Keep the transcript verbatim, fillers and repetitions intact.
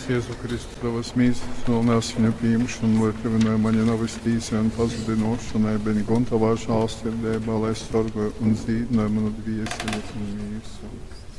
Kungs, Jēzu Kristu, tavas mīstas, nolnās viņa pieņemšanu, lai tevi no maņa navestīs un pazudinošanai, bet gon tavā žālstirdībā, lai sorgoju un zīdināju manu dvieseli un mīsu.